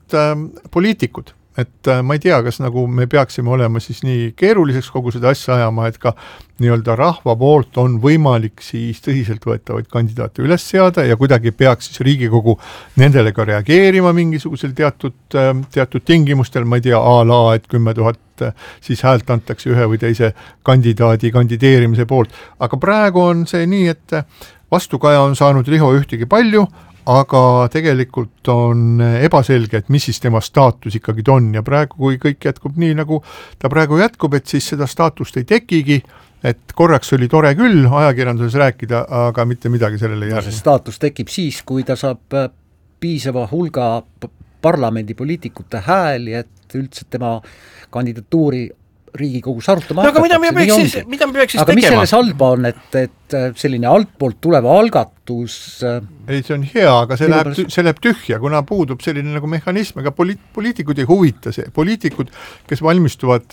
poliitikud. Et ma ei tea, kas nagu me peaksime olema siis nii keeruliseks kogu seda asja ajama, et ka nii-öelda rahva poolt on võimalik siis tõsiseltvõetavaid kandidaate üles seada ja kuidagi peaks siis Riigikogu nendele ka reageerima mingisugusel teatud tingimustel, ma ei tea, et 10 000 siis häält antakse ühe või teise kandidaadi kandideerimise poolt. Aga praegu on see nii, et vastukaja on saanud Riho Ühtegi palju, aga tegelikult on ebaselge, et mis siis tema staatus ikkagi on ja praegu, kui kõik jätkub nii, nagu ta praegu jätkub, et siis seda staatust ei tekigi, et korraks oli tore küll ajakirjanduses rääkida, aga mitte midagi sellele järgi. See staatus tekib siis, kui ta saab piisava hulga parlamendipoliitikute hääli, et üldse tema kandidatuuri Riigikogus arutama aga mida me peaks siis tegema? Aga mis selles halba on, et selline altpoolt tuleva algatus ei, see on hea, aga see läheb tühja, kuna puudub selline nagu mehhanism, aga poliitikud ei huvita see. Poliitikud, kes valmistuvad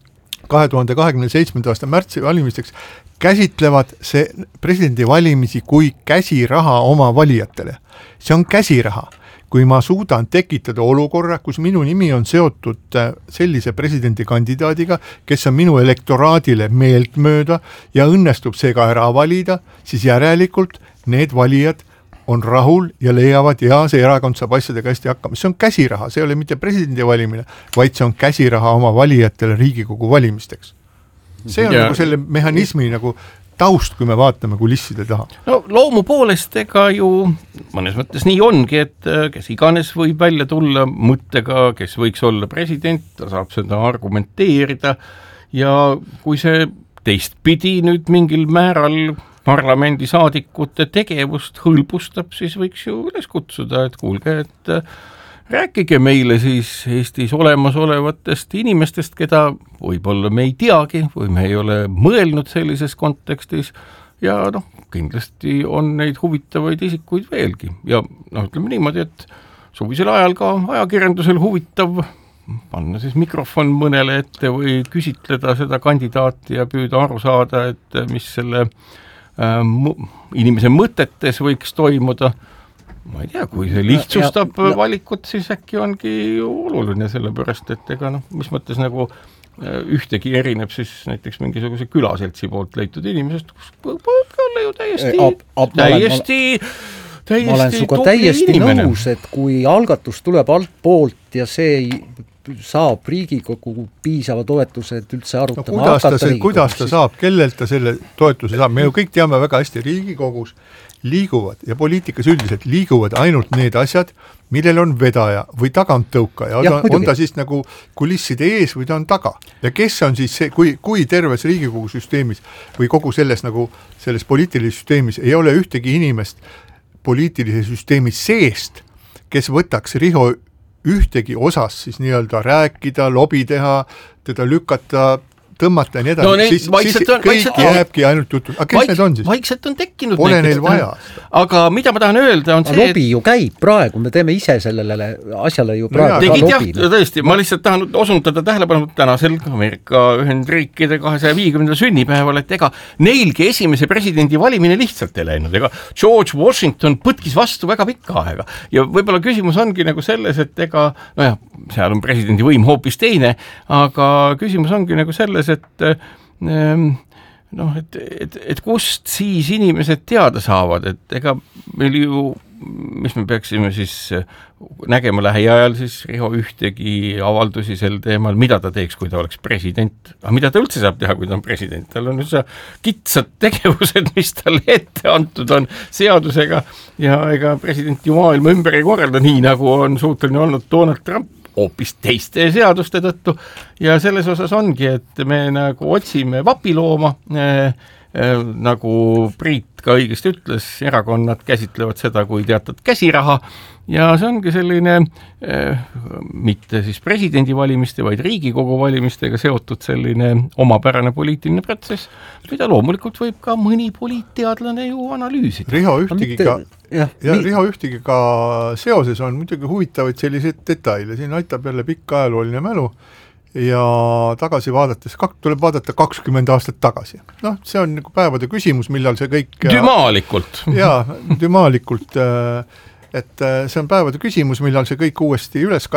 2027. aasta märtsi valimisteks, käsitlevad see presidendivalimisi kui käsiraha oma valijatele. See on käsiraha. Kui ma suudan tekitada olukorra, kus minu nimi on seotud sellise presidendikandidaadiga, kes on minu elektoraadile meeltmööda ja õnnestub see ka ära valida, siis järelikult need valijad on rahul ja leiavad ja see erakond saab asjadega hästi hakkama. See on käsiraha, see ei ole mitte presidendi valimine, vaid see on käsiraha oma valijatele Riigikogu valimisteks. See on nagu selle mehhanismi nagu taust, kui me vaatame kulisside taha. No loomu poolest ega ju mõnes mõttes nii ongi, et kes iganes võib välja tulla mõttega, kes võiks olla president, ta saab seda argumenteerida ja kui see teistpidi nüüd mingil määral parlamendisaadikute tegevust hõlbustab, siis võiks ju üles kutsuda, et kuulge, et rääkige meile siis Eestis olemasolevatest inimestest, keda võib-olla me ei teagi või me ei ole mõelnud sellises kontekstis ja kindlasti on neid huvitavaid isikuid veelgi ja ütleme niimoodi, et suvisel ajal ka ajakirjandusel huvitav panna siis mikrofon mõnele ette või küsitleda seda kandidaati ja püüda aru saada, et mis selle inimese mõtetes võiks toimuda. Ma ei tea, kui see lihtsustab valikut, siis äkki ongi oluline sellepärast, et ega mis mõttes nagu ühtegi erineb siis näiteks mingisuguse külaseltsi poolt leitud inimesest, kus võib olla ju täiesti ma olen suga täiesti nõus, et kui algatus tuleb alt poolt ja see saab Riigikogu piisava toetuse, et üldse arutama kuidas ta saab, kellelt ta selle toetuse saab, me ju kõik teame väga hästi Riigikogus liiguvad ja poliitikas üldiselt liiguvad ainult need asjad, millel on vedaja või taganttõukaja, on ta siis nagu kulisside ees või ta on taga. Ja kes on siis see, kui terves Riigikogu süsteemis või kogu selles poliitilises süsteemis ei ole ühtegi inimest poliitilise süsteemi seest, kes võtaks Riho Ühtegi osas siis nii-öelda rääkida, lobi teha, teda lükata, tõmmata ja nii edasi, siis kõik jääbki ainult jutu. Aga kes need on siis? Vaikselt on tekkinud. Pole neil vaja. Aga mida ma tahan öelda on see, lobi ju käib praegu, me teeme ise sellele asjale ju praegu ka lobi. Tõesti, ma lihtsalt tahan osundada tähelepanu tänasel Ameerika Ühendriikide 250. sünnipäeval, et ega neilgi esimese presidendi valimine lihtsalt ei läinud. Ega George Washington põtkis vastu väga pikka aega. Ja võib-olla küsimus ongi nagu selles, et ega, seal on presidendi võim hoopis teine, aga küsimus ongi nagu selles, et kust siis inimesed teada saavad, et ega meil ju, mis me peaksime siis nägema lähiajal siis Riho Ühtegi avaldusi sel teemal, mida ta teeks, kui ta oleks president, aga mida ta üldse saab teha, kui ta on president, tal on üldse kitsad tegevused, mis talle ette antud on seadusega ja ega president ju maailma ümber ei korralda nii, nagu on suuteline olnud Donald Trump hoopis teiste seaduste tõttu ja selles osas ongi, et me nagu otsime vapilooma, nagu Priit ka õigesti ütles, erakonnad käsitlevad seda kui teatud käsiraha ja see ongi selline mitte siis presidendivalimiste, vaid Riigikogu valimistega seotud selline omapärane poliitiline protsess, mida loomulikult võib ka mõni poliitteadlane ju analüüsida. Riho Ühtigiga seoses on muidugi huvitavaid selliseid detaile, siin aitab jälle pikk ajalooline mälu ja tagasi vaadates, tuleb vaadata 20 aastat tagasi. See on nagu päevade küsimus, millal see kõik dümaalikult. Dümaalikult, et see on päevade küsimus, millal see kõik uuesti üles